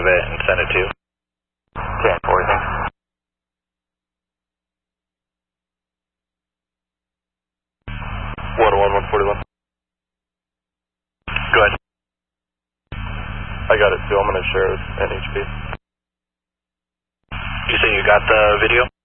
it and send it to you. 10-4, thanks. One 141. Go ahead. I got it too. I'm going to share it with NHP. You say you got the video?